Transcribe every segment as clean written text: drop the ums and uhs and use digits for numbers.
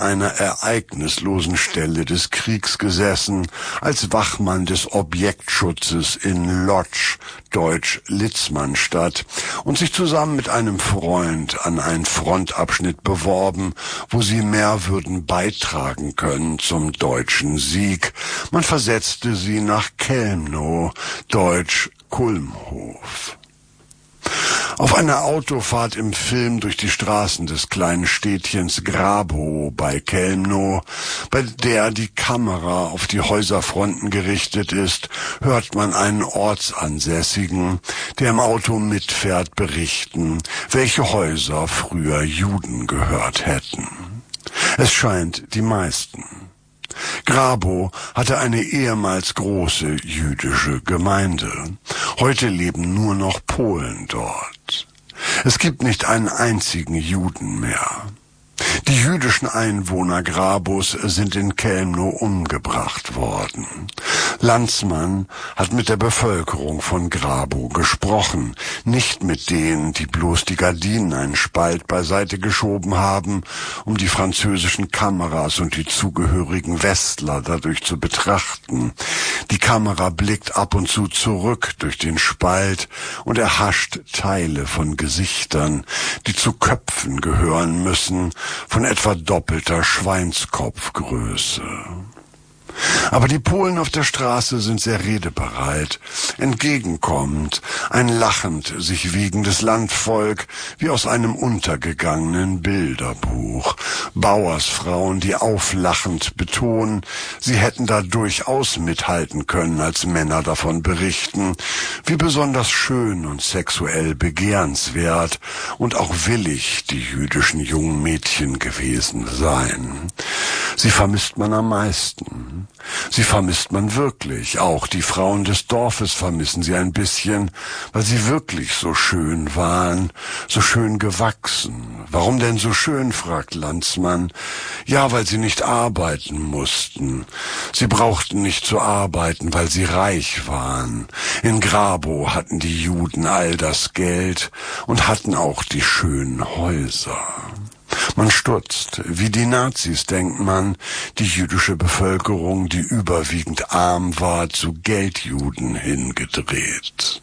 einer ereignislosen Stelle des Kriegs gesessen, als Wachmann des Objektschutzes in Lodz, deutsch Litzmannstadt, und sich zusammen mit einem Freund an einen Frontabschnitt beworben, wo sie mehr würden beitragen können zum deutschen Sieg. Man versetzte sie nach Kelmno, deutsch Kulmhof. Auf einer Autofahrt im Film durch die Straßen des kleinen Städtchens Grabow bei Kelmno, bei der die Kamera auf die Häuserfronten gerichtet ist, hört man einen Ortsansässigen, der im Auto mitfährt, berichten, welche Häuser früher Juden gehört hätten. Es scheint die meisten. Grabow hatte eine ehemals große jüdische Gemeinde. Heute leben nur noch Polen dort. Es gibt nicht einen einzigen Juden mehr. Die jüdischen Einwohner Grabows sind in Kelmno umgebracht worden. Landsmann hat mit der Bevölkerung von Grabow gesprochen, nicht mit denen, die bloß die Gardinen einen Spalt beiseite geschoben haben, um die französischen Kameras und die zugehörigen Westler dadurch zu betrachten. Die Kamera blickt ab und zu zurück durch den Spalt und erhascht Teile von Gesichtern, die zu Köpfen gehören müssen, von etwa doppelter Schweinskopfgröße. Aber die Polen auf der Straße sind sehr redebereit, entgegenkommend, ein lachend sich wiegendes Landvolk wie aus einem untergegangenen Bilderbuch. Bauersfrauen, die auflachend betonen, sie hätten da durchaus mithalten können, als Männer davon berichten, wie besonders schön und sexuell begehrenswert und auch willig die jüdischen jungen Mädchen gewesen seien. Sie vermisst man am meisten. Sie vermisst man wirklich. Auch die Frauen des Dorfes vermissen sie ein bisschen, weil sie wirklich so schön waren, so schön gewachsen. Warum denn so schön, fragt Landsmann. Ja, weil sie nicht arbeiten mussten. Sie brauchten nicht zu arbeiten, weil sie reich waren. In Grabow hatten die Juden all das Geld und hatten auch die schönen Häuser. Man stutzt. Wie die Nazis denkt man, die jüdische Bevölkerung, die überwiegend arm war, zu Geldjuden hingedreht.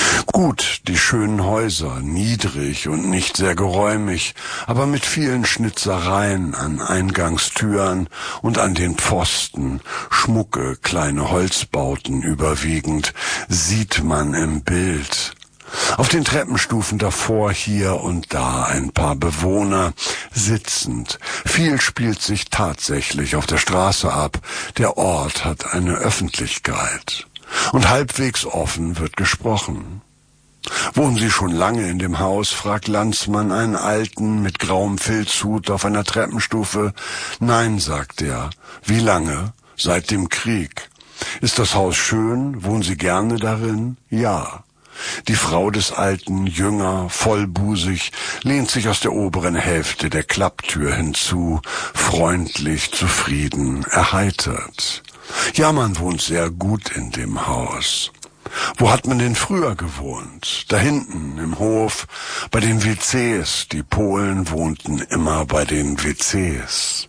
Gut, die schönen Häuser, niedrig und nicht sehr geräumig, aber mit vielen Schnitzereien an Eingangstüren und an den Pfosten, schmucke kleine Holzbauten überwiegend, sieht man im Bild. Auf den Treppenstufen davor hier und da ein paar Bewohner sitzend. Viel spielt sich tatsächlich auf der Straße ab. Der Ort hat eine Öffentlichkeit. Und halbwegs offen wird gesprochen. Wohnen Sie schon lange in dem Haus? Fragt Landsmann einen Alten mit grauem Filzhut auf einer Treppenstufe. Nein, sagt er. Wie lange? Seit dem Krieg. Ist das Haus schön? Wohnen Sie gerne darin? Ja. Die Frau des Alten, jünger, vollbusig, lehnt sich aus der oberen Hälfte der Klapptür hinzu, freundlich, zufrieden, erheitert. Ja, man wohnt sehr gut in dem Haus. Wo hat man denn früher gewohnt? Da hinten, im Hof, bei den WCs. Die Polen wohnten immer bei den WCs.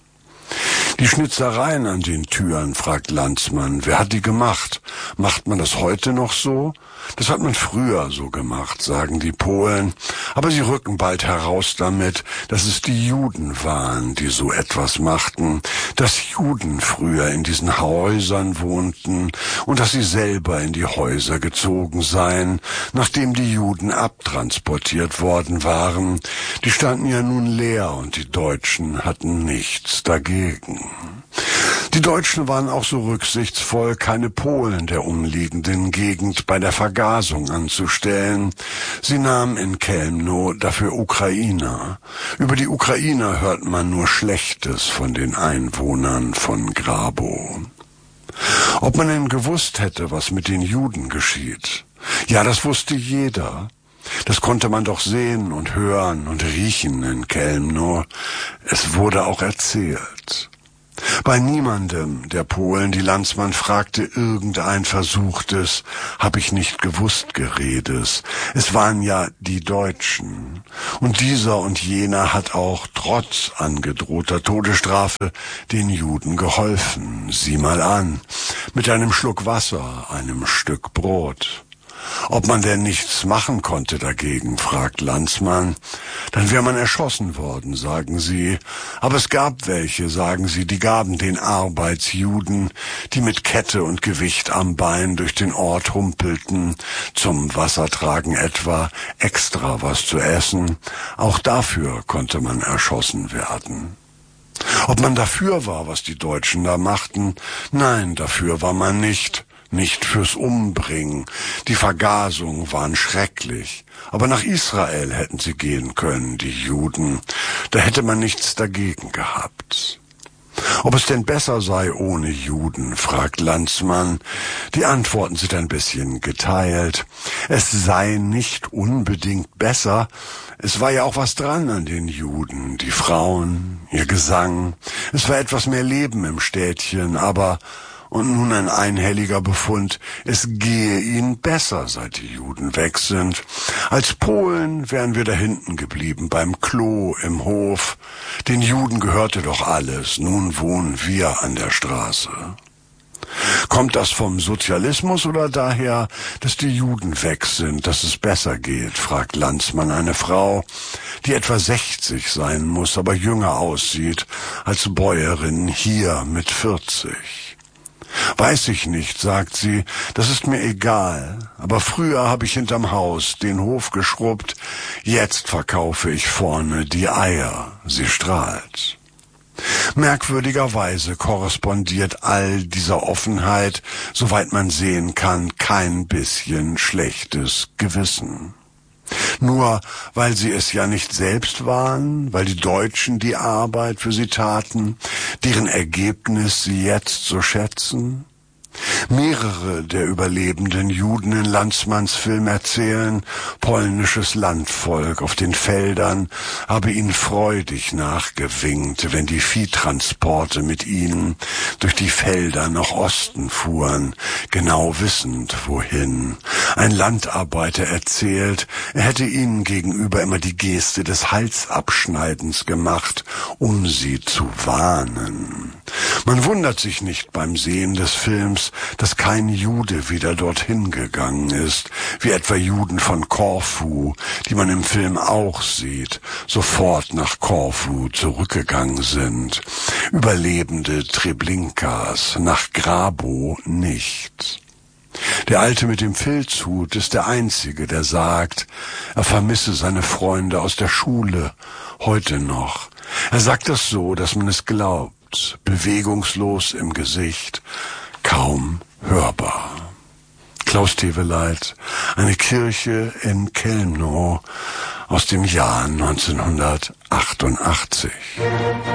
Die Schnitzereien an den Türen, fragt Landsmann. Wer hat die gemacht? Macht man das heute noch so? Das hat man früher so gemacht, sagen die Polen. Aber sie rücken bald heraus damit, dass es die Juden waren, die so etwas machten, dass Juden früher in diesen Häusern wohnten und dass sie selber in die Häuser gezogen seien, nachdem die Juden abtransportiert worden waren. Die standen ja nun leer und die Deutschen hatten nichts dagegen. Die Deutschen waren auch so rücksichtsvoll, keine Polen der umliegenden Gegend bei der Vergasung anzustellen. Sie nahmen in Kelmno dafür Ukrainer. Über die Ukrainer hört man nur Schlechtes von den Einwohnern von Grabow. Ob man denn gewusst hätte, was mit den Juden geschieht? Ja, das wusste jeder. Das konnte man doch sehen und hören und riechen in Kelmno. Es wurde auch erzählt. Bei niemandem der Polen, die Landsmann fragte, irgendein versuchtes, hab ich nicht gewusst Geredes. Es waren ja die Deutschen. Und dieser und jener hat auch trotz angedrohter Todesstrafe den Juden geholfen. Sieh mal an, mit einem Schluck Wasser, einem Stück Brot. Ob man denn nichts machen konnte dagegen, fragt Landsmann. Dann wäre man erschossen worden, sagen sie. Aber es gab welche, sagen sie, die gaben den Arbeitsjuden, die mit Kette und Gewicht am Bein durch den Ort humpelten, zum Wassertragen etwa, extra was zu essen. Auch dafür konnte man erschossen werden. Ob man dafür war, was die Deutschen da machten? Nein, dafür war man nicht. Nicht fürs Umbringen. Die Vergasung waren schrecklich. Aber nach Israel hätten sie gehen können, die Juden. Da hätte man nichts dagegen gehabt. Ob es denn besser sei ohne Juden, fragt Landsmann. Die Antworten sind ein bisschen geteilt. Es sei nicht unbedingt besser. Es war ja auch was dran an den Juden. Die Frauen, ihr Gesang. Es war etwas mehr Leben im Städtchen, aber... Und nun ein einhelliger Befund, es gehe ihnen besser, seit die Juden weg sind. Als Polen wären wir da hinten geblieben, beim Klo im Hof. Den Juden gehörte doch alles, nun wohnen wir an der Straße. Kommt das vom Sozialismus oder daher, dass die Juden weg sind, dass es besser geht, fragt Landsmann eine Frau, die etwa 60 sein muss, aber jünger aussieht als Bäuerin hier mit 40. Weiß ich nicht, sagt sie, das ist mir egal. Aber früher habe ich hinterm Haus den Hof geschrubbt, jetzt verkaufe ich vorne die Eier. Sie strahlt. Merkwürdigerweise korrespondiert all dieser Offenheit, soweit man sehen kann, kein bisschen schlechtes Gewissen. Nur weil sie es ja nicht selbst waren, weil die Deutschen die Arbeit für sie taten, deren Ergebnis sie jetzt so schätzen. Mehrere der überlebenden Juden in Landsmanns Film erzählen, polnisches Landvolk auf den Feldern habe ihnen freudig nachgewinkt, wenn die Viehtransporte mit ihnen durch die Felder nach Osten fuhren, genau wissend wohin. Ein Landarbeiter erzählt, er hätte ihnen gegenüber immer die Geste des Halsabschneidens gemacht, um sie zu warnen. Man wundert sich nicht beim Sehen des Films, dass kein Jude wieder dorthin gegangen ist, wie etwa Juden von Korfu, die man im Film auch sieht, sofort nach Korfu zurückgegangen sind. Überlebende Treblinkas, nach Grabo nicht. Der Alte mit dem Filzhut ist der Einzige, der sagt, er vermisse seine Freunde aus der Schule, heute noch. Er sagt das so, dass man es glaubt, bewegungslos im Gesicht, kaum hörbar. Klaus Teweleit, eine Kirche in Chełmno aus dem Jahr 1988.